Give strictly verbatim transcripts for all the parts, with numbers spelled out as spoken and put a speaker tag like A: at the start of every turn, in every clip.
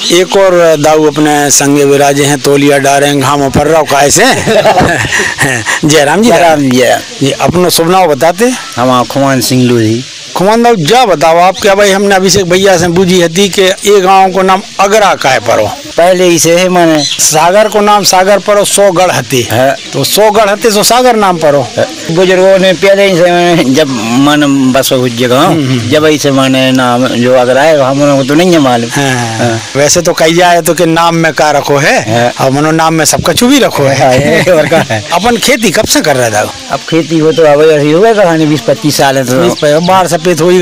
A: एक और दाऊ अपने संगे विराजे हैं, तोलिया डारे घामों पर रहो कैसे। जयराम जी।
B: जयराम जी।
A: जी अपना शुभ नाम बताते।
B: हम खुमान सिंह लोधी।
A: खुमान दाऊ जा बताओ आप क्या भाई, हमने अभिषेक भैया से बूझी थी कि ये गांव को नाम अगरा काय परो
B: पहले ही से है माने
A: सागर को नाम सागर परो सौ गढ़ हती है, तो सौ गढ़ हते सो सागर नाम परो।
B: बुजुर्गों ने पहले ही से जब मन बस हो जगह जब ही से माने नाम जो अगरा है हम लोगों को तो नहीं है मालूम।
A: वैसे तो कही जाए तो कि नाम में का रखो है और मनो नाम में सब कछु भी रखो है। अपन खेती कब से कर रहे दाऊ?
B: अब खेती हो तो अब ऐसी हो गया कहानी बीस पच्चीस साल है तो
A: बाढ़ सफेद हो ही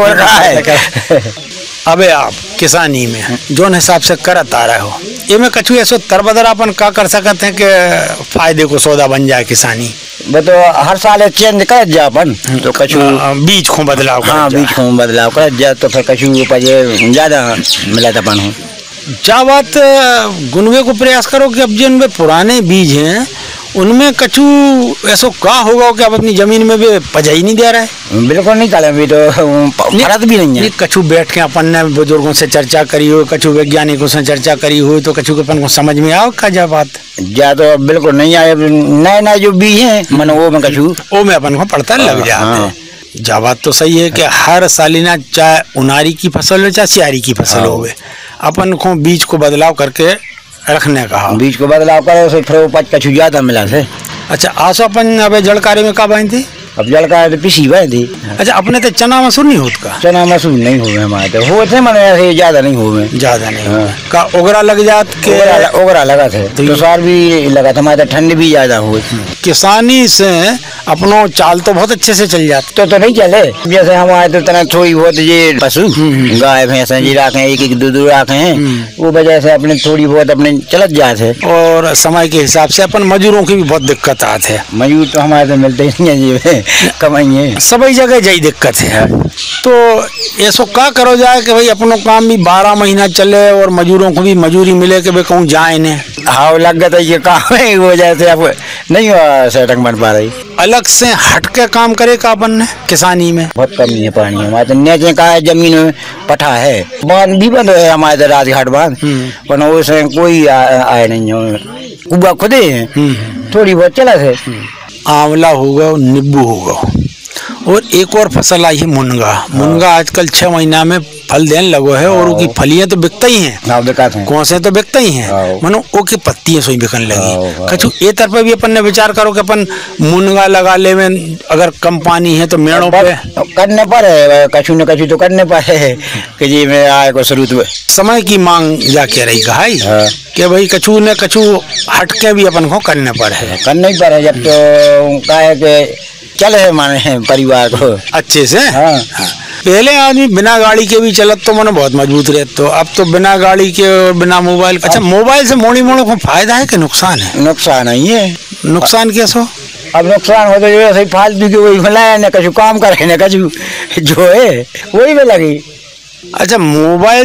A: गया। अबे आप किसानी में जो हिसाब से करत आ रहे हो, ये में कछु ऐसो तरबदर अपन का कर सकते हैं कि फायदे को सौदा बन जाए किसानी?
B: वो तो हर साल चेंज कर जा अपन तो कछु
A: बीज को बदलाव।
B: हाँ बीज को बदलाव कर जा तो फिर कछु उपज ज्यादा मिला अपन हो।
A: क्या बात गुनवे को प्रयास करो कि अब जिनमें पुराने बीज हैं उनमें कछु ऐसा का होगा कि अब अपनी जमीन में भी पजा ही नहीं दे रहा है?
B: बिल्कुल नहीं चले भी तो फर्क भी नहीं है।
A: कछु बैठ के अपन ने बुजुर्गों से चर्चा करी हो, कछु वैज्ञानिकों से चर्चा करी हो तो कछु अपन को समझ में आओ का जा बात?
B: जा तो बिल्कुल नहीं आए, नए नए जो बीज हैं मन वो में कछु
A: वो में अपन को पड़ता लग जाते। जा बात तो सही है कि हर सालिना चाहे उनारी की फसल हो चाहे सियारी की फसल हो, अपन को बीज को बदलाव करके रखने का।
B: बीज को बदलाव करो से फिर उपज कछु ज्यादा मिला से। अच्छा
A: आसो अपन अब जड़कारी में का बाई थी?
B: अब जड़कारी पिसी बाई थी।
A: अच्छा अपने तो चना मसूर नहीं होता का?
B: चना मसूर नहीं हुए हमारे तो होते मैंने ऐसे ज्यादा नहीं हुए
A: ज्यादा नहीं। हाँ। का ओगरा लग जात के
B: ओगरा लगा थे तो सार भी लगा था हमारे ठंड भी ज्यादा हुई।
A: किसानी से अपनो चाल तो बहुत अच्छे से चल जाते
B: तो तो नहीं चले जैसे हमारे तो तना थोड़ी बहुत ये पशु गाय भैंस जी रखे एक एक दो दो रखे हैं वो वजह से अपने थोड़ी बहुत अपने चलत जाते। और
A: समय के हिसाब से अपन मजदूरों की भी बहुत दिक्कत आते है।
B: मजदूर तो हमारे तो मिलते ही नहीं है कमाइए
A: सभी जगह यही दिक्कत है। तो ऐसो का करो जाए कि भाई अपनो काम भी बारह महीना चले और मजदूरों को भी मजूरी मिले कि भाई कहूँ जाए ने।
B: हाँ लग गया था ये काम है वजह से अब नहीं सेटक बन पा रही।
A: अलग से हटके काम करे का अपन ने किसानी में
B: बहुत कमी है पानी हमारे तो नीचे का है जमीन में पठा है बांध भी बंद है हमारे तो राजघाट बांध पर उसमें कोई आए नहीं है कुआ खुदे है थोड़ी बहुत चला है।
A: आंवला होगा नींबू होगा और एक और फसल आई है मुनगा। मुनगा आजकल छह महीना में फल देने लगो है और उसकी फलियां तो बिकता ही हैं, कौन से तो बिकता ही हैं मनो ओ की पत्तियां सोई बिकने लगी। कछु ए तरफ भी अपन ने विचार करो कि अपन मुनगा लगा ले में अगर कम पानी है तो मेड़ों पे
B: करने पर है कछु न कछु तो करने पर है कि जी मैं आए को शुरू तो
A: समय की मांग जाके रही कहा कि भाई कछु न कछु हटके भी अपन को करने पर है
B: करने ही पर है। जब तो का है कि चले माने परिवार को
A: अच्छे से।
B: हाँ।
A: पहले आदमी बिना गाड़ी के भी चलत तो मनो बहुत मजबूत रहते, तो अब तो बिना गाड़ी के और बिना मोबाइल। अच्छा मोबाइल से मोड़ी मोड़ों को फायदा है कि नुकसान है?
B: नुकसान नहीं है।
A: नुकसान कैसो?
B: अब नुकसान हो तो जो है फालतू के वही मिलाया न कछु काम करे न कछु जो है वही में लगी।
A: अच्छा मोबाइल